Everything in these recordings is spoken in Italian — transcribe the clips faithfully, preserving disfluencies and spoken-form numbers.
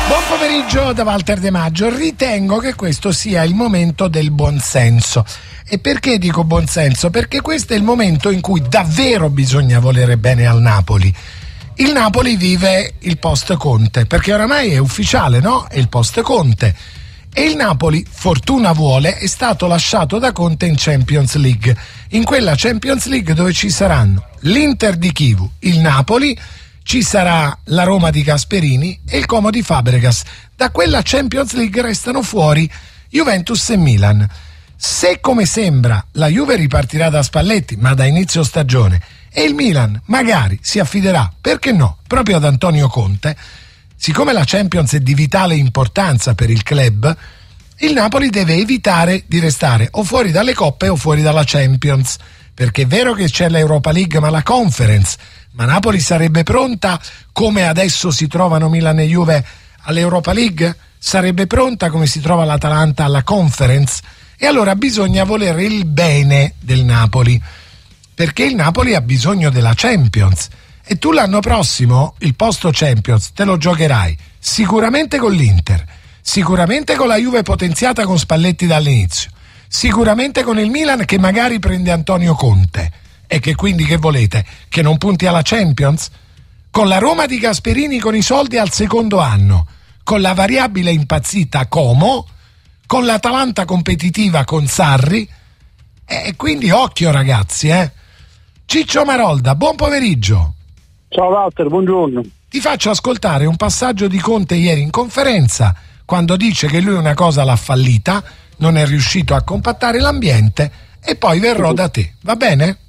Buon pomeriggio da Walter De Maggio. Ritengo che questo sia il momento del buonsenso. E perché dico buonsenso? Perché questo è il momento in cui davvero bisogna volere bene al Napoli. Il Napoli vive il post Conte, perché oramai è ufficiale, no? È il post Conte. E il Napoli, fortuna vuole, è stato lasciato da Conte in Champions League. In quella Champions League dove ci saranno l'Inter di Chivu, il Napoli, ci sarà la Roma di Gasperini e il Como di Fabregas. Da quella Champions League restano fuori Juventus e Milan. Se, come sembra, la Juve ripartirà da Spalletti, ma da inizio stagione, e il Milan magari si affiderà, perché no, proprio ad Antonio Conte, siccome la Champions è di vitale importanza per il club, il Napoli deve evitare di restare o fuori dalle coppe o fuori dalla Champions, perché è vero che c'è l'Europa League, ma la Conference, ma Napoli sarebbe pronta come adesso si trovano Milan e Juve all'Europa League? Sarebbe pronta come si trova l'Atalanta alla Conference? E allora bisogna volere il bene del Napoli, perché il Napoli ha bisogno della Champions. E tu l'anno prossimo il posto Champions te lo giocherai sicuramente con l'Inter, sicuramente con la Juve potenziata con Spalletti dall'inizio, sicuramente con il Milan che magari prende Antonio Conte e che quindi che volete? Che non punti alla Champions? Con la Roma di Gasperini con i soldi al secondo anno, con la variabile impazzita Como, con l'Atalanta competitiva con Sarri, e quindi occhio ragazzi, eh? Ciccio Marolda, buon pomeriggio. Ciao Walter, buongiorno. Ti faccio ascoltare un passaggio di Conte ieri in conferenza, quando dice che lui una cosa l'ha fallita, non è riuscito a compattare l'ambiente, e poi verrò da te, va bene?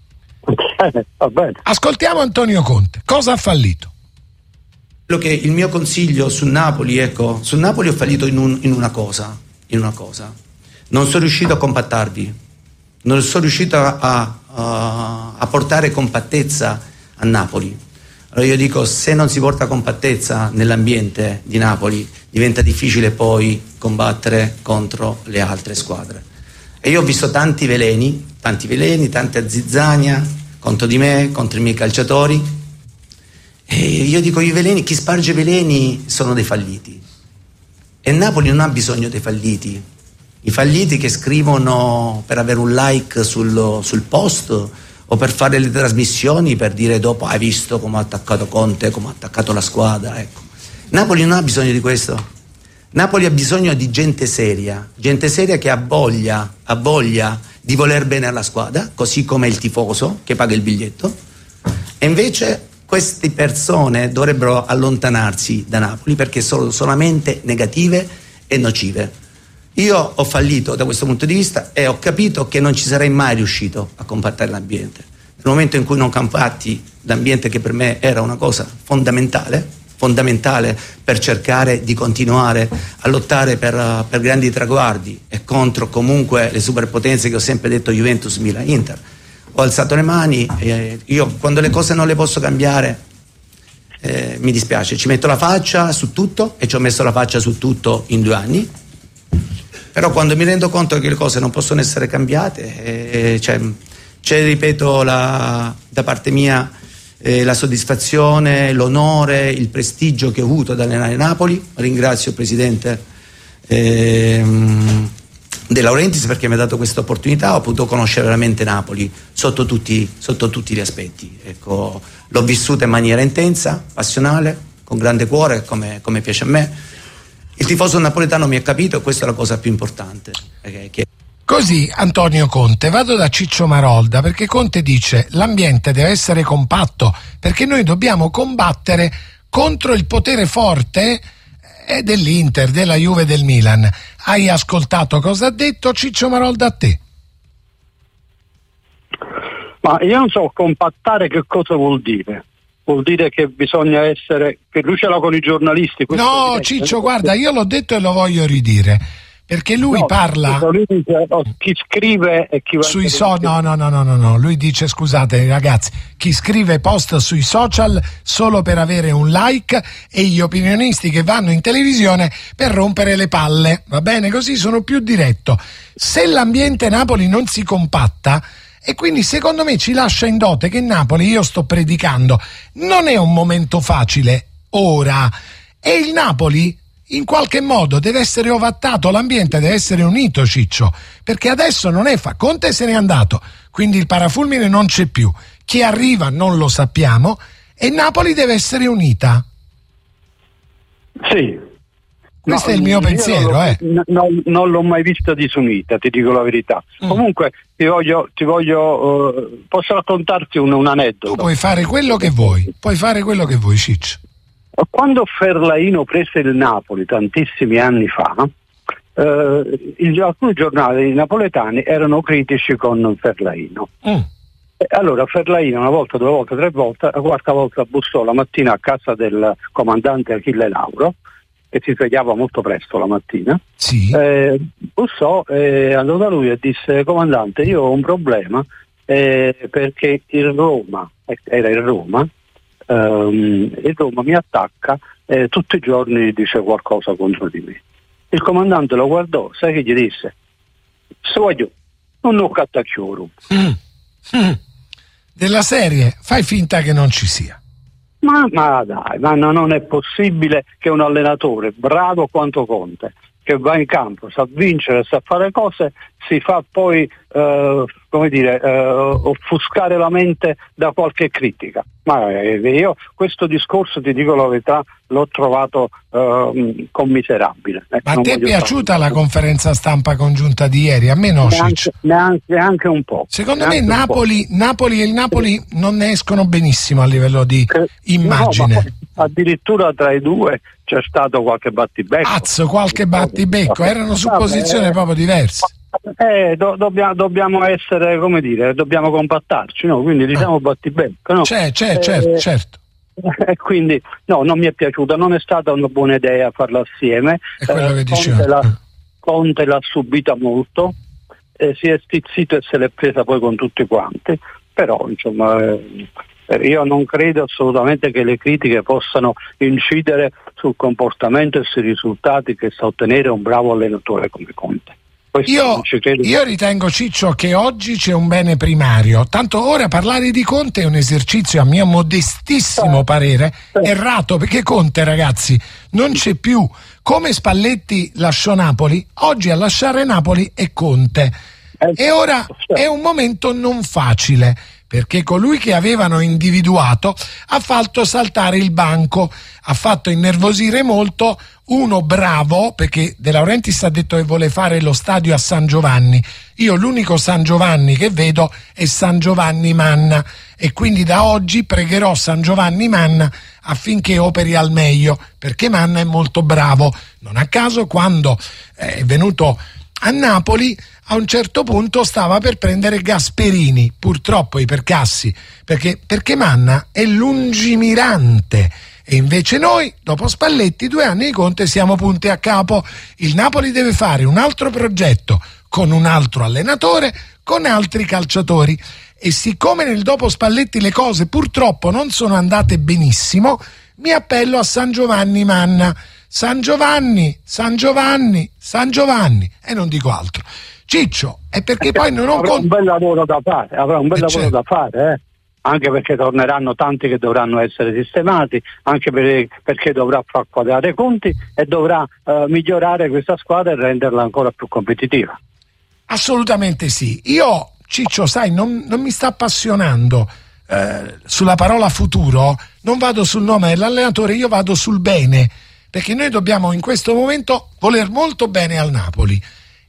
Va bene. Ascoltiamo Antonio Conte, cosa ha fallito? Quello che il mio consiglio su Napoli, ecco, su Napoli ho fallito in, un, in una cosa, in una cosa. Non sono riuscito a compattarvi, non sono riuscito a, a, a portare compattezza a Napoli. Allora io dico, se non si porta compattezza nell'ambiente di Napoli, diventa difficile poi combattere contro le altre squadre. E io ho visto tanti veleni, tanti veleni, tanta zizzania contro di me, contro i miei calciatori. E io dico, i veleni, chi sparge veleni sono dei falliti. E Napoli non ha bisogno dei falliti. I falliti che scrivono per avere un like sul, sul post o per fare le trasmissioni, per dire dopo hai visto come ha attaccato Conte, come ha attaccato la squadra, ecco. Napoli non ha bisogno di questo. Napoli ha bisogno di gente seria, gente seria che ha voglia, ha voglia di voler bene alla squadra, così come il tifoso che paga il biglietto. E invece queste persone dovrebbero allontanarsi da Napoli perché sono solamente negative e nocive. Io ho fallito da questo punto di vista e ho capito che non ci sarei mai riuscito a compattare l'ambiente. Nel momento in cui non compatti l'ambiente, che per me era una cosa fondamentale, fondamentale per cercare di continuare a lottare per, per grandi traguardi e contro comunque le superpotenze che ho sempre detto, Juventus, Milan, Inter, ho alzato le mani. E io quando le cose non le posso cambiare eh, mi dispiace, ci metto la faccia su tutto e ci ho messo la faccia su tutto in due anni. Però quando mi rendo conto che le cose non possono essere cambiate, eh, c'è, c'è, ripeto, la, da parte mia eh, la soddisfazione, l'onore, il prestigio che ho avuto ad allenare Napoli. Ringrazio il presidente eh, De Laurentiis perché mi ha dato questa opportunità, ho potuto conoscere veramente Napoli sotto tutti, sotto tutti gli aspetti. Ecco, l'ho vissuta in maniera intensa, passionale, con grande cuore, come, come piace a me. Il tifoso napoletano mi ha capito e questa è la cosa più importante. Che... Così Antonio Conte. Vado da Ciccio Marolda perché Conte dice l'ambiente deve essere compatto perché noi dobbiamo combattere contro il potere forte dell'Inter, della Juve e del Milan. Hai ascoltato cosa ha detto Ciccio Marolda a te? Ma io non so compattare che cosa vuol dire. Vuol dire che bisogna essere, che lui ce l'ha con i giornalisti. No, Ciccio, guarda, io l'ho detto e lo voglio ridire, perché lui no, parla lui dice, oh, chi scrive e chi va sui so no, no, no, no, no, no, lui dice, scusate ragazzi, chi scrive post sui social solo per avere un like e gli opinionisti che vanno in televisione per rompere le palle, va bene? Così sono più diretto. Se l'ambiente Napoli non si compatta, e quindi secondo me ci lascia in dote che Napoli, io sto predicando, non è un momento facile ora, e il Napoli in qualche modo deve essere ovattato, l'ambiente deve essere unito, Ciccio, perché adesso non è fa Conte se n'è andato, quindi il parafulmine non c'è più, chi arriva non lo sappiamo e Napoli deve essere unita. Sì. Questo no, è il mio pensiero, non eh. Non, non l'ho mai vista disunita, ti dico la verità. Mm. Comunque ti voglio, ti voglio uh, posso raccontarti un, un aneddoto. Tu puoi fare quello che vuoi, puoi fare quello che vuoi, Ciccio. Quando Ferlaino prese il Napoli tantissimi anni fa, eh, il, alcuni giornali napoletani erano critici con Ferlaino. Mm. E allora Ferlaino una volta, due volte, tre volte, la quarta volta bussò la mattina a casa del comandante Achille Lauro, che si svegliava molto presto la mattina. Sì. Eh, bussò, eh, andò da lui e disse: comandante, io ho un problema eh, perché il Roma, era il Roma, Um, il Roma mi attacca e eh, tutti i giorni dice qualcosa contro di me. Il comandante lo guardò, sai che gli disse? Se voglio, non ho cattacchioro. Mm. Mm. Della serie, fai finta che non ci sia. Ma, ma dai, ma no, non è possibile che un allenatore bravo quanto Conte, che va in campo, sa vincere, sa fare cose, si fa poi eh, come dire eh, offuscare la mente da qualche critica. Ma eh, io questo discorso, ti dico la verità, l'ho trovato eh, commiserabile. Eh, Ma a te è piaciuta fare. La conferenza stampa congiunta di ieri? A me no, neanche, neanche, neanche un po'. Secondo me Napoli, Napoli e il Napoli non ne escono benissimo a livello di eh, immagine. No, ma addirittura tra i due c'è stato qualche battibecco. Azzo, qualche battibecco, erano su posizioni proprio diverse. Eh, do, dobbiamo, dobbiamo essere, come dire, dobbiamo compattarci, no? Quindi diciamo ah. battibecco, no? C'è, c'è, eh, certo, certo. E quindi no, non mi è piaciuta, non è stata una buona idea farla assieme. È quello eh, che dicevo. Conte l'ha, Conte l'ha subita molto, eh, si è stizzito e se l'è presa poi con tutti quanti, però insomma eh, io non credo assolutamente che le critiche possano incidere sul comportamento e sui risultati che sa ottenere un bravo allenatore come Conte. Io, io ritengo, Ciccio, che oggi c'è un bene primario. Tanto ora parlare di Conte è un esercizio, a mio modestissimo parere, errato, perché Conte, ragazzi, non c'è più. Come Spalletti lasciò Napoli, oggi a lasciare Napoli è Conte. E ora è un momento non facile, perché colui che avevano individuato ha fatto saltare il banco, ha fatto innervosire molto uno bravo, perché De Laurentiis ha detto che vuole fare lo stadio a San Giovanni. Io l'unico San Giovanni che vedo è San Giovanni Manna e quindi da oggi pregherò San Giovanni Manna affinché operi al meglio, perché Manna è molto bravo. Non a caso quando è venuto a Napoli a un certo punto stava per prendere Gasperini, purtroppo ipercassi, perché, perché Manna è lungimirante. E invece noi, dopo Spalletti, due anni di Conte, siamo punti a capo. Il Napoli deve fare un altro progetto con un altro allenatore, con altri calciatori. E siccome nel dopo Spalletti le cose purtroppo non sono andate benissimo, mi appello a San Giovanni Manna. San Giovanni, San Giovanni, San Giovanni, e non dico altro. Ciccio, è perché poi non ho... Avrà un bel lavoro da fare, avrà un bel eh lavoro certo. da fare, eh. Anche perché torneranno tanti che dovranno essere sistemati, anche per, perché dovrà far quadrare i conti e dovrà eh, migliorare questa squadra e renderla ancora più competitiva. Assolutamente sì. Io, Ciccio, sai, non, non mi sta appassionando eh, sulla parola futuro, non vado sul nome dell'allenatore, io vado sul bene, perché noi dobbiamo in questo momento voler molto bene al Napoli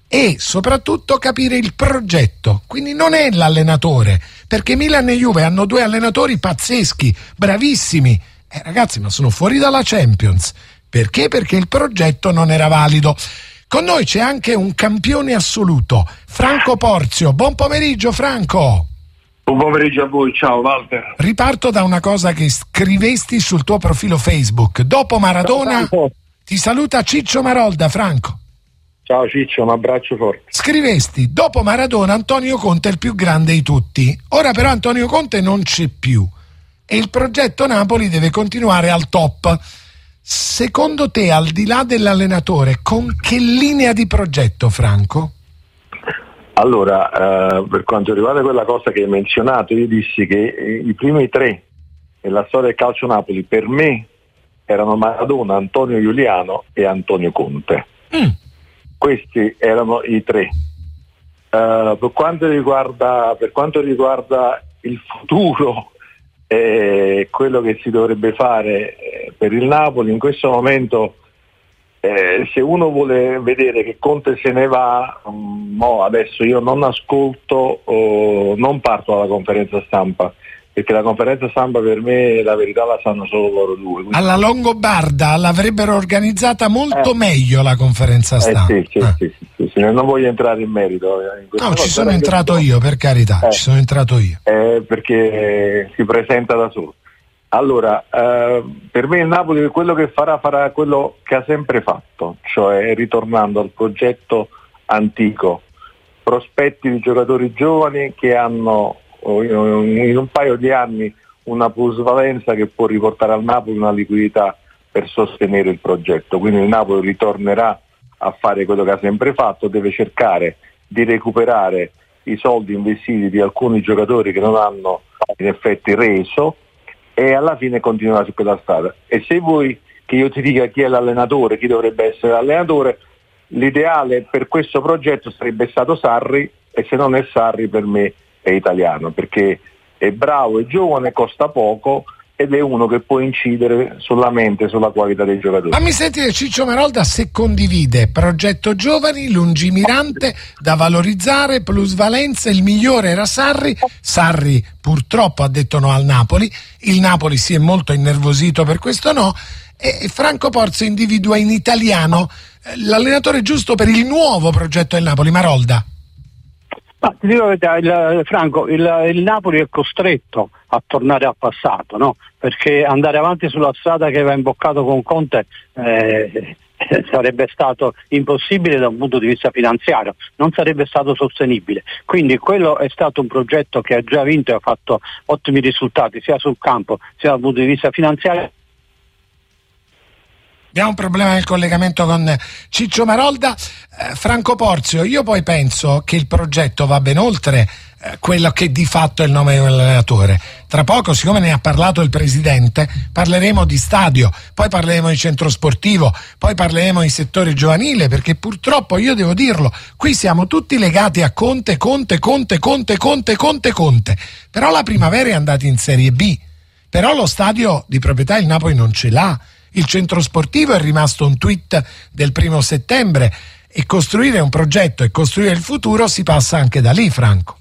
e soprattutto capire il progetto, quindi non è l'allenatore, perché Milan e Juve hanno due allenatori pazzeschi, bravissimi, eh, ragazzi, ma sono fuori dalla Champions. Perché? Perché il progetto non era valido. Con noi c'è anche un campione assoluto, Franco Porzio. Buon pomeriggio, Franco. Buon pomeriggio a voi, ciao Walter. Riparto da una cosa che scrivesti sul tuo profilo Facebook. Dopo Maradona ti saluta Ciccio Marolda, Franco. Ciao Ciccio, un abbraccio forte. Scrivesti: dopo Maradona Antonio Conte è il più grande di tutti. Ora però Antonio Conte non c'è più e il progetto Napoli deve continuare al top. Secondo te, al di là dell'allenatore, con che linea di progetto, Franco? Allora, eh, per quanto riguarda quella cosa che hai menzionato, io dissi che eh, i primi tre nella storia del calcio Napoli per me erano Maradona, Antonio Giuliano e Antonio Conte. Mm. Questi erano i tre. Uh, per quanto riguarda per quanto riguarda il futuro, eh, quello che si dovrebbe fare eh, per il Napoli in questo momento, eh, se uno vuole vedere che Conte se ne va, um, no, adesso io non ascolto o non parto dalla conferenza stampa, perché la conferenza stampa per me la verità la sanno solo loro due. Quindi... Alla Longobarda l'avrebbero organizzata molto eh. meglio la conferenza stampa. Eh, sì, sì, ah. sì, sì, sì, sì, non voglio entrare in merito. In no, ci sono entrato io, per carità, eh. ci sono entrato io. Eh, perché si presenta da solo. Allora, eh, per me il Napoli quello che farà farà quello che ha sempre fatto, cioè ritornando al progetto antico, prospetti di giocatori giovani che hanno in un paio di anni una plusvalenza che può riportare al Napoli una liquidità per sostenere il progetto. Quindi il Napoli ritornerà a fare quello che ha sempre fatto, deve cercare di recuperare i soldi investiti di alcuni giocatori che non hanno in effetti reso e alla fine continuerà su quella strada. E se vuoi che io ti dica chi è l'allenatore, chi dovrebbe essere l'allenatore, l'ideale per questo progetto sarebbe stato Sarri, e se non è Sarri per me è italiano, perché è bravo, è giovane, costa poco ed è uno che può incidere sulla mente, sulla qualità dei giocatori. Ma mi sentite Ciccio Marolda se condivide progetto giovani, lungimirante, da valorizzare, plusvalenza, il migliore era Sarri, Sarri purtroppo ha detto no al Napoli, il Napoli si è molto innervosito per questo no, e Franco Porzio individua in italiano l'allenatore giusto per il nuovo progetto del Napoli. Marolda. Ma ti dico la verità, il, Franco, il, il Napoli è costretto a tornare al passato, no? Perché andare avanti sulla strada che aveva imboccato con Conte eh, sarebbe stato impossibile da un punto di vista finanziario, non sarebbe stato sostenibile. Quindi quello è stato un progetto che ha già vinto e ha fatto ottimi risultati sia sul campo sia dal punto di vista finanziario. Abbiamo un problema nel collegamento con Ciccio Marolda. Eh, Franco Porzio, io poi penso che il progetto va ben oltre eh, quello che di fatto è il nome dell'allenatore. Tra poco, siccome ne ha parlato il presidente, parleremo di stadio, poi parleremo di centro sportivo, poi parleremo di settore giovanile, perché purtroppo, io devo dirlo, qui siamo tutti legati a Conte, Conte, Conte, Conte, Conte, Conte, Conte. Però la Primavera è andata in Serie B, però lo stadio di proprietà il Napoli non ce l'ha. Il centro sportivo è rimasto un tweet del primo settembre e costruire un progetto e costruire il futuro si passa anche da lì, Franco.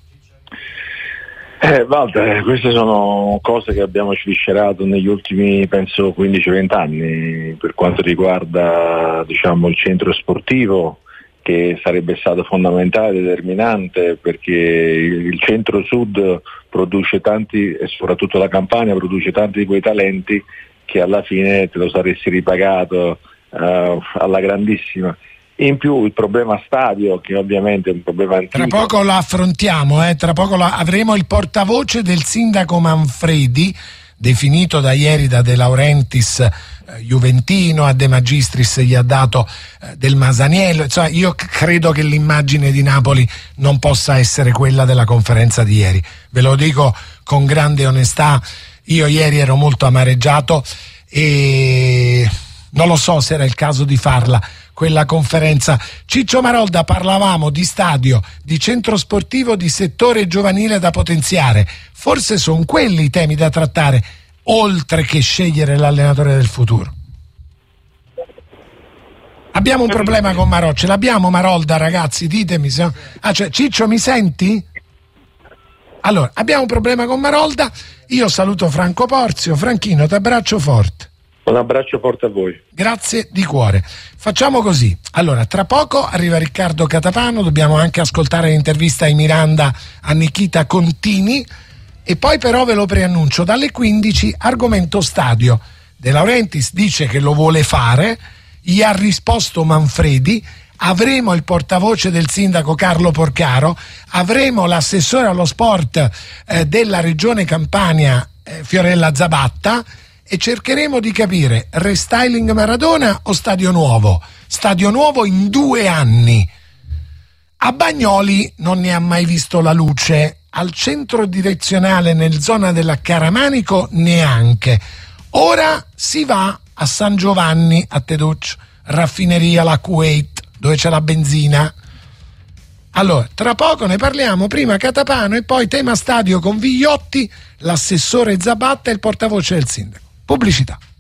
Eh, Walter, queste sono cose che abbiamo sviscerato negli ultimi, penso, quindici venti anni per quanto riguarda, diciamo, il centro sportivo, che sarebbe stato fondamentale, determinante, perché il centro-sud produce tanti, e soprattutto la Campania produce tanti di quei talenti che alla fine te lo saresti ripagato uh, alla grandissima. In più il problema stadio, che ovviamente è un problema antico. Tra poco lo affrontiamo, eh? Tra poco lo... avremo il portavoce del sindaco Manfredi, definito da ieri da De Laurentiis eh, juventino, a De Magistris gli ha dato eh, del Masaniello. Insomma, io c- credo che l'immagine di Napoli non possa essere quella della conferenza di ieri. Ve lo dico con grande onestà. Io ieri ero molto amareggiato e non lo so se era il caso di farla quella conferenza. Ciccio Marolda, parlavamo di stadio, di centro sportivo, di settore giovanile da potenziare. Forse sono quelli i temi da trattare, oltre che scegliere l'allenatore del futuro. Abbiamo un problema con Marò, ce l'abbiamo Marolda, ragazzi, ditemi se... Ah, cioè, Ciccio, mi senti? Allora, abbiamo un problema con Marolda. Io saluto Franco Porzio. Franchino, ti abbraccio forte. Un abbraccio forte a voi. Grazie di cuore. Facciamo così. Allora, tra poco arriva Riccardo Catapano, dobbiamo anche ascoltare l'intervista ai Miranda a Nikita Contini e poi però ve lo preannuncio, dalle quindici argomento stadio. De Laurentiis dice che lo vuole fare, gli ha risposto Manfredi. Avremo il portavoce del sindaco Carlo Porcaro, avremo l'assessore allo sport eh, della regione Campania eh, Fiorella Zabatta e cercheremo di capire restyling Maradona o stadio nuovo. Stadio nuovo in due anni. A Bagnoli non ne ha mai visto la luce, al centro direzionale nel zona della Caramanico neanche. Ora si va a San Giovanni a Teduccio, raffineria la Kuwait, dove c'è la benzina. Allora, tra poco ne parliamo, prima Catapano e poi tema stadio con Vigliotti, l'assessore Zabatta e il portavoce del sindaco. Pubblicità.